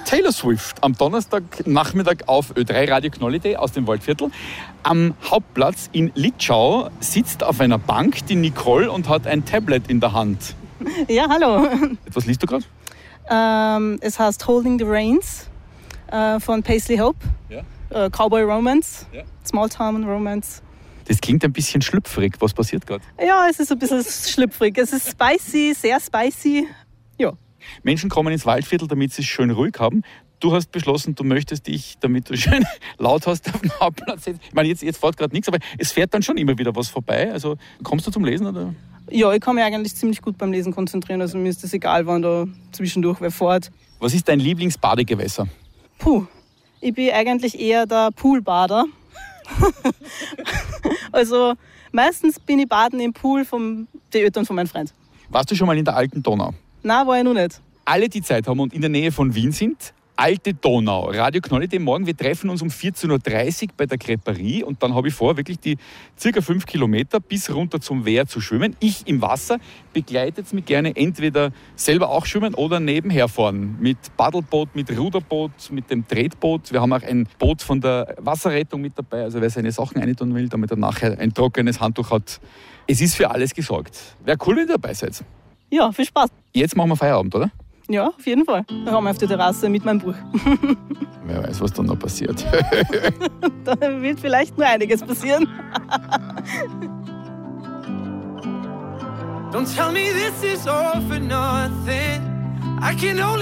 Taylor Swift am Donnerstagnachmittag auf Ö3 Radio Knolliday aus dem Waldviertel. Am Hauptplatz in Litschau sitzt auf einer Bank die Nicole und hat ein Tablet in der Hand. Ja, hallo. Was liest du gerade? Es heißt Holding the Reins von Paisley Hope. Ja. Cowboy Romance, Ja. Small Town Romance. Das klingt ein bisschen schlüpfrig. Was passiert gerade? Ja, es ist ein bisschen schlüpfrig. Es ist spicy, sehr spicy. Ja. Menschen kommen ins Waldviertel, damit sie es schön ruhig haben. Du hast beschlossen, du möchtest dich, damit du schön laut hast, auf den Hauptplatz setzen. Ich meine, jetzt fährt gerade nichts, aber es fährt dann schon immer wieder was vorbei. Also kommst du zum Lesen, oder? Ja, ich kann mich eigentlich ziemlich gut beim Lesen konzentrieren. Also mir ist es egal, wann da zwischendurch wer fährt. Was ist dein Lieblingsbadegewässer? Puh, ich bin eigentlich eher der Poolbader. Also meistens bin ich baden im Pool von den Eltern von meinem Freund. Warst du schon mal in der alten Donau? Nein, war ich noch nicht. Alle, die Zeit haben und in der Nähe von Wien sind, Alte Donau, Radio Knolliday morgen. Wir treffen uns um 14.30 Uhr bei der Creperie und dann habe ich vor, wirklich die ca. 5 Kilometer bis runter zum Wehr zu schwimmen. Ich im Wasser, begleitet mich gerne entweder selber auch schwimmen oder nebenher fahren. Mit Paddelboot, mit Ruderboot, mit dem Tretboot. Wir haben auch ein Boot von der Wasserrettung mit dabei. Also wer seine Sachen reintun will, damit er nachher ein trockenes Handtuch hat. Es ist für alles gesorgt. Wäre cool, wenn ihr dabei seid. Ja, viel Spaß. Jetzt machen wir Feierabend, oder? Ja, auf jeden Fall. Dann haben wir auf der Terrasse mit meinem Buch. Wer weiß, was dann noch passiert. Da wird vielleicht nur einiges passieren. Don't tell me this is all for nothing. I can only